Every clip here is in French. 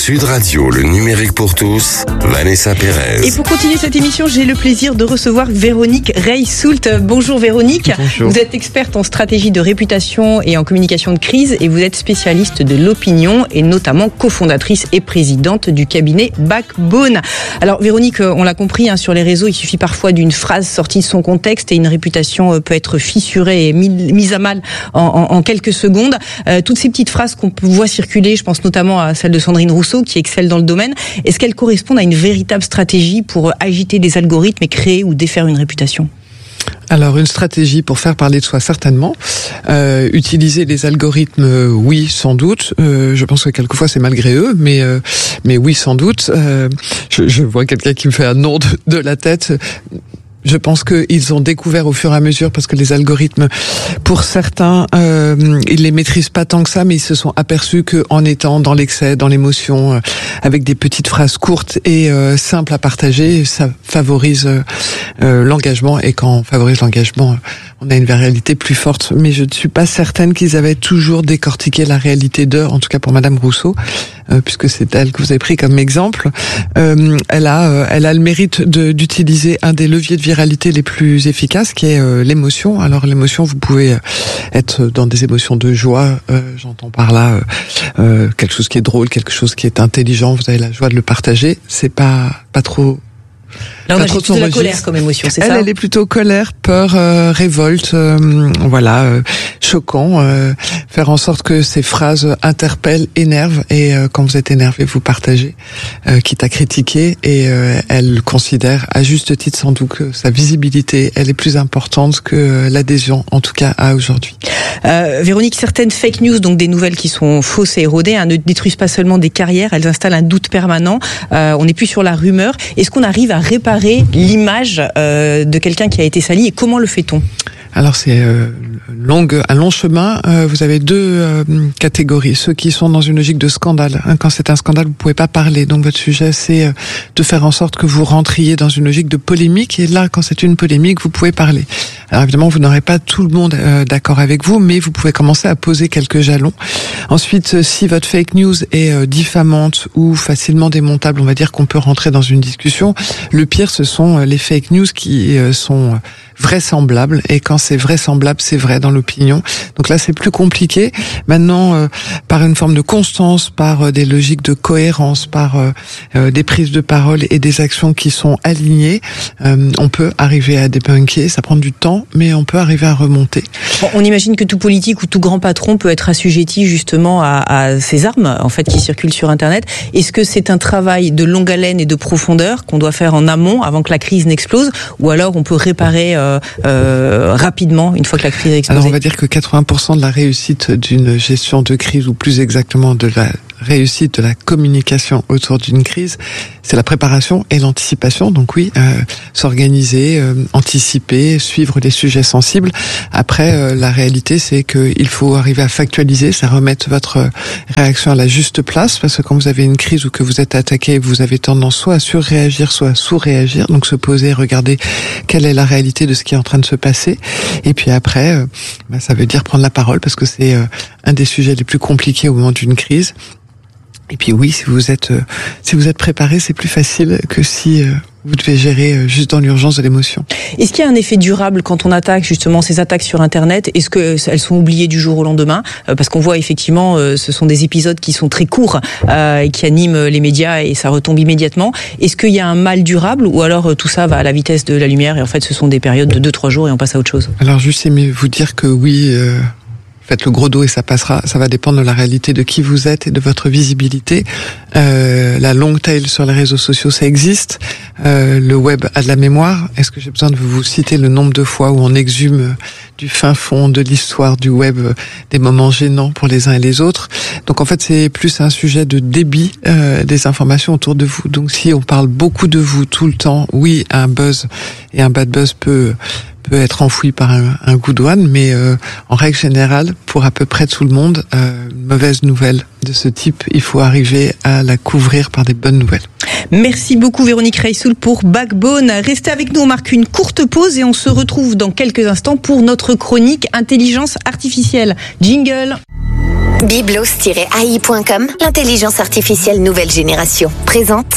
Sud Radio, le numérique pour tous, Vanessa Pérez. Et pour continuer cette émission, j'ai le plaisir de recevoir Véronique Reissoult. Bonjour Véronique. Bonjour. Vous êtes experte en stratégie de réputation et en communication de crise et vous êtes spécialiste de l'opinion et notamment cofondatrice et présidente du cabinet Backbone. Alors Véronique, on l'a compris, sur les réseaux, il suffit parfois d'une phrase sortie de son contexte et une réputation peut être fissurée et mise à mal en quelques secondes. Toutes ces petites phrases qu'on voit circuler, je pense notamment à celle de Sandrine Rousseau qui excelle dans le domaine, est-ce qu'elles correspondent à une véritable stratégie pour agiter des algorithmes et créer ou défaire une réputation ? Alors, une stratégie pour faire parler de soi, certainement. Utiliser les algorithmes, oui, sans doute. Je pense que quelquefois c'est malgré eux, mais oui, sans doute. Je vois quelqu'un qui me fait un nom de la tête. Je pense qu'ils ont découvert au fur et à mesure, parce que les algorithmes, pour certains, ils les maîtrisent pas tant que ça, mais ils se sont aperçus qu'en étant dans l'excès, dans l'émotion, avec des petites phrases courtes et simples à partager, ça favorise l'engagement. Et quand on favorise l'engagement, on a une réalité plus forte. Mais je ne suis pas certaine qu'ils avaient toujours décortiqué la réalité d'eux, en tout cas pour Madame Rousseau, puisque c'est elle que vous avez pris comme exemple. Elle a le mérite d'utiliser un des leviers de viralité les plus efficaces, qui est l'émotion. Alors l'émotion, vous pouvez être dans des émotions de joie, j'entends par là quelque chose qui est drôle, quelque chose qui est intelligent, vous avez la joie de le partager, c'est pas trop. Là, on a plutôt de la colère comme émotion, c'est ça ? Elle est plutôt colère, peur, révolte, choquant. Faire en sorte que ces phrases interpellent, énervent, et quand vous êtes énervé, vous partagez, quitte à critiquer. Et elle considère, à juste titre sans doute, que sa visibilité, elle est plus importante que l'adhésion, en tout cas à aujourd'hui. Véronique, certaines fake news, donc des nouvelles qui sont fausses et érodées, ne détruisent pas seulement des carrières, elles installent un doute permanent. On n'est plus sur la rumeur. Est-ce qu'on arrive à réparer l'image de quelqu'un qui a été sali et comment le fait-on ? Alors c'est un long chemin. Vous avez deux catégories. Ceux qui sont dans une logique de scandale. Quand c'est un scandale, vous pouvez pas parler. Donc votre sujet, c'est de faire en sorte que vous rentriez dans une logique de polémique. Et là, quand c'est une polémique, vous pouvez parler. Alors évidemment, vous n'aurez pas tout le monde d'accord avec vous, mais vous pouvez commencer à poser quelques jalons. Ensuite, si votre fake news est diffamante ou facilement démontable, on va dire qu'on peut rentrer dans une discussion. Le pire, ce sont les fake news qui sont vraisemblables, et quand c'est vraisemblable, c'est vrai dans l'opinion. Donc là, c'est plus compliqué. Maintenant, par une forme de constance, par des logiques de cohérence, par des prises de parole et des actions qui sont alignées, on peut arriver à débunker. Ça prend du temps, mais on peut arriver à remonter. Bon, on imagine que tout politique ou tout grand patron peut être assujetti justement à ces armes, en fait, qui circulent sur Internet. Est-ce que c'est un travail de longue haleine et de profondeur qu'on doit faire en amont avant que la crise n'explose, ou alors on peut réparer rapidement une fois que la crise est explosée? Alors on va dire que 80% de la réussite d'une gestion de crise, ou plus exactement de la réussite de la communication autour d'une crise, c'est la préparation et l'anticipation. Donc oui, s'organiser, anticiper, suivre les sujets sensibles. Après, la réalité, c'est qu'il faut arriver à factualiser, ça remettre votre réaction à la juste place, parce que quand vous avez une crise ou que vous êtes attaqué, vous avez tendance soit à surréagir, soit à sous-réagir. Donc se poser, regarder quelle est la réalité de ce qui est en train de se passer. Et puis après, ça veut dire prendre la parole, parce que c'est un des sujets les plus compliqués au moment d'une crise. Et puis oui, si vous êtes préparé, c'est plus facile que si vous devez gérer juste dans l'urgence de l'émotion. Est-ce qu'il y a un effet durable quand on attaque justement ces attaques sur Internet ? Est-ce qu'elles sont oubliées du jour au lendemain ? Parce qu'on voit effectivement, ce sont des épisodes qui sont très courts et qui animent les médias et ça retombe immédiatement. Est-ce qu'il y a un mal durable ou alors tout ça va à la vitesse de la lumière et en fait ce sont des périodes de 2-3 jours et on passe à autre chose ? Alors juste aimer vous dire que oui... Faites le gros dos et ça passera. Ça va dépendre de la réalité de qui vous êtes et de votre visibilité. La long tail sur les réseaux sociaux, ça existe. Le web a de la mémoire. Est-ce que j'ai besoin de vous citer le nombre de fois où on exhume du fin fond de l'histoire du web des moments gênants pour les uns et les autres? Donc en fait, c'est plus un sujet de débit des informations autour de vous. Donc si on parle beaucoup de vous tout le temps, oui, un buzz et un bad buzz peut être enfoui par un good one, mais en règle générale, pour à peu près tout le monde, une mauvaise nouvelle de ce type, il faut arriver à la couvrir par des bonnes nouvelles. Merci beaucoup Véronique Reissoult pour Backbone. Restez avec nous, on marque une courte pause et on se retrouve dans quelques instants pour notre chronique Intelligence artificielle. Jingle. Biblos-AI.com, l'intelligence artificielle nouvelle génération, présente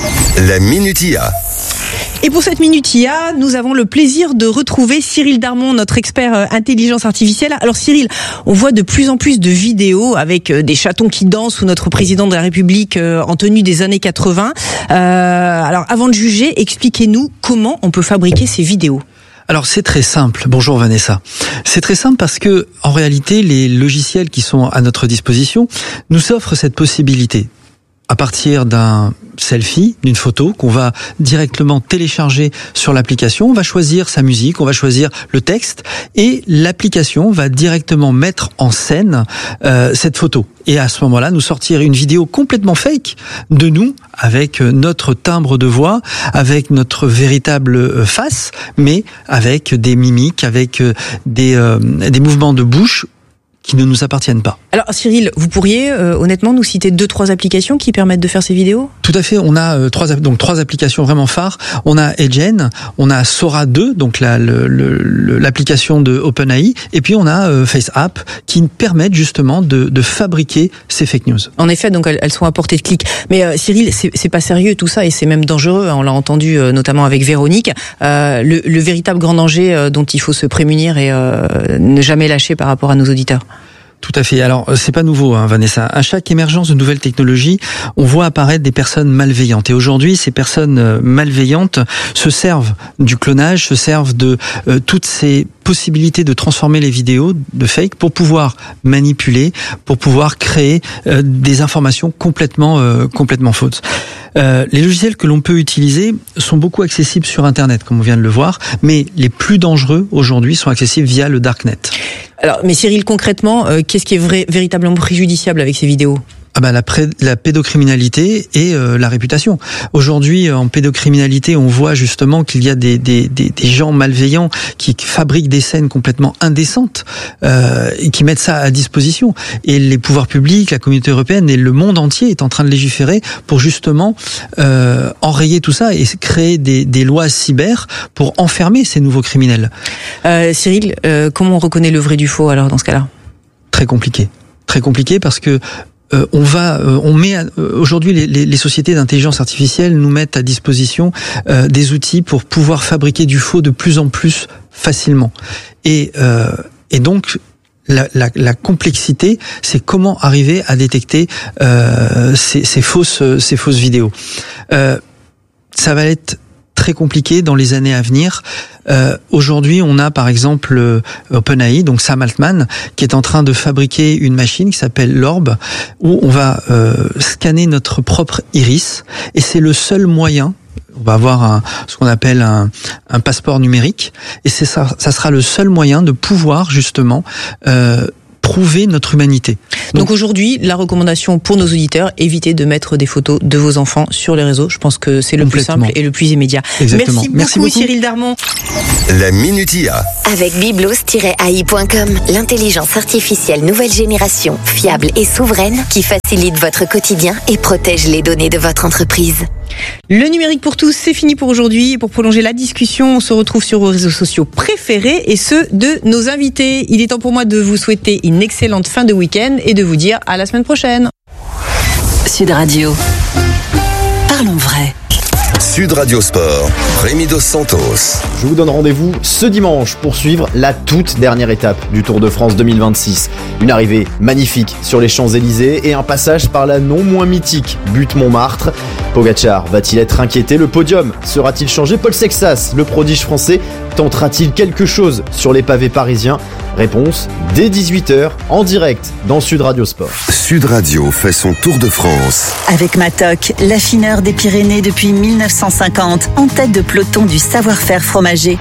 La Minute IA. Et pour cette Minute IA, nous avons le plaisir de retrouver Cyril Darmon, notre expert intelligence artificielle. Alors Cyril, on voit de plus en plus de vidéos avec des chatons qui dansent ou notre président de la République en tenue des années 80. Alors avant de juger, expliquez-nous comment on peut fabriquer ces vidéos. Alors c'est très simple. Bonjour Vanessa. C'est très simple parce que en réalité les logiciels qui sont à notre disposition nous offrent cette possibilité. À partir d'un selfie, d'une photo qu'on va directement télécharger sur l'application, on va choisir sa musique, on va choisir le texte et l'application va directement mettre en scène cette photo. Et à ce moment-là, nous sortir une vidéo complètement fake de nous, avec notre timbre de voix, avec notre véritable face, mais avec des mimiques, avec des mouvements de bouche qui ne nous appartiennent pas. Alors Cyril, vous pourriez honnêtement nous citer 2-3 applications qui permettent de faire ces vidéos ? Tout à fait, on a trois applications vraiment phares. On a Edgen, on a Sora 2, donc l'application de OpenAI, et puis on a FaceApp qui permettent justement de fabriquer ces fake news. En effet, donc elles sont à portée de clic. Mais Cyril, c'est pas sérieux tout ça et c'est même dangereux. On l'a entendu notamment avec Véronique. Le véritable grand danger dont il faut se prémunir et ne jamais lâcher par rapport à nos auditeurs. Tout à fait. Alors, c'est pas nouveau, Vanessa. À chaque émergence de nouvelles technologies, on voit apparaître des personnes malveillantes. Et aujourd'hui, ces personnes malveillantes se servent du clonage, se servent de toutes ces possibilités de transformer les vidéos de fake pour pouvoir manipuler, pour pouvoir créer des informations complètement fausses. Les logiciels que l'on peut utiliser sont beaucoup accessibles sur Internet, comme on vient de le voir, mais les plus dangereux aujourd'hui sont accessibles via le Darknet. Alors, mais Cyril, concrètement, qu'est-ce qui est véritablement préjudiciable avec ces vidéos ? La pédocriminalité et la réputation. Aujourd'hui, en pédocriminalité, on voit justement qu'il y a des gens malveillants qui fabriquent des scènes complètement indécentes et qui mettent ça à disposition. Et les pouvoirs publics, la communauté européenne et le monde entier est en train de légiférer pour justement enrayer tout ça et créer des lois cyber pour enfermer ces nouveaux criminels. Cyril, comment on reconnaît le vrai du faux alors dans ce cas-là ? Très compliqué parce que on met aujourd'hui les sociétés d'intelligence artificielle nous mettent à disposition des outils pour pouvoir fabriquer du faux de plus en plus facilement. Et donc la complexité, c'est comment arriver à détecter ces fausses vidéos. Ça va être très compliqué dans les années à venir. Aujourd'hui, on a par exemple OpenAI, donc Sam Altman, qui est en train de fabriquer une machine qui s'appelle l'Orb, où on va scanner notre propre iris, et c'est le seul moyen. On va avoir ce qu'on appelle un passeport numérique, et ça sera le seul moyen de pouvoir justement prouver notre humanité. Donc aujourd'hui, la recommandation pour nos auditeurs, évitez de mettre des photos de vos enfants sur les réseaux. Je pense que c'est le plus simple et le plus immédiat. Exactement. Merci beaucoup Cyril Darmon. La Minute IA. avec Biblos-AI.com, l'intelligence artificielle nouvelle génération, fiable et souveraine qui facilite votre quotidien et protège les données de votre entreprise. Le numérique pour tous, c'est fini pour aujourd'hui. Et pour prolonger la discussion, on se retrouve sur vos réseaux sociaux préférés et ceux de nos invités. Il est temps pour moi de vous souhaiter une excellente fin de week-end et de vous dire à la semaine prochaine. Sud Radio. Parlons vrai. Sud Radio Sport, Rémi Dos Santos. Je vous donne rendez-vous ce dimanche pour suivre la toute dernière étape du Tour de France 2026. Une arrivée magnifique sur les Champs-Élysées et un passage par la non moins mythique Butte Montmartre. Pogacar va-t-il être inquiété ? Le podium sera-t-il changé ? Paul Sexas, le prodige français, tentera-t-il quelque chose sur les pavés parisiens ? Réponse dès 18h en direct dans Sud Radio Sport. Sud Radio fait son Tour de France. Avec Matok, l'affineur des Pyrénées depuis 1950, en tête de peloton du savoir-faire fromager.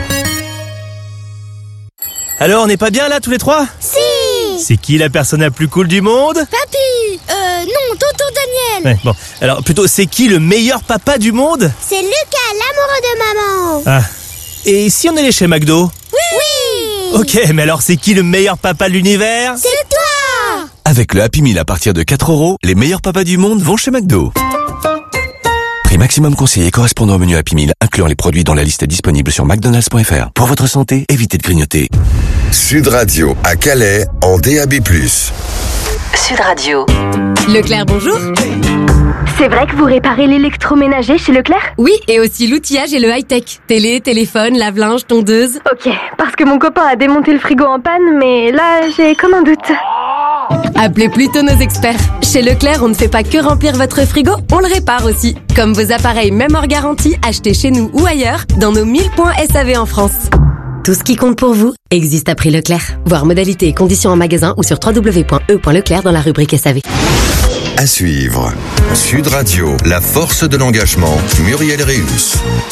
Alors, on n'est pas bien là tous les trois ? Si. C'est qui la personne la plus cool du monde ? Papy. Non, tonton Daniel. Ouais, bon, alors plutôt, c'est qui le meilleur papa du monde ? C'est Lucas, l'amoureux de maman. Ah. Et si on allait chez McDo ? Oui. Ok, mais alors c'est qui le meilleur papa de l'univers ? C'est toi. Avec le Happy Meal à partir de 4€, les meilleurs papas du monde vont chez McDo. Prix maximum conseillé correspondant au menu Happy Meal, incluant les produits dans la liste disponible sur mcdonalds.fr. Pour votre santé, évitez de grignoter. Sud Radio à Calais en DAB+. Sud Radio. Leclerc, bonjour. C'est vrai que vous réparez l'électroménager chez Leclerc ? Oui, et aussi l'outillage et le high-tech. Télé, téléphone, lave-linge, tondeuse. Ok, parce que mon copain a démonté le frigo en panne, mais là, j'ai comme un doute. Appelez plutôt nos experts. Chez Leclerc, on ne fait pas que remplir votre frigo, on le répare aussi. Comme vos appareils même hors garantie, achetés chez nous ou ailleurs, dans nos 1000 points SAV en France. Tout ce qui compte pour vous existe à prix Leclerc. Voir modalités et conditions en magasin ou sur www.e.leclerc dans la rubrique SAV. À suivre. Sud Radio, la force de l'engagement, Muriel Réus.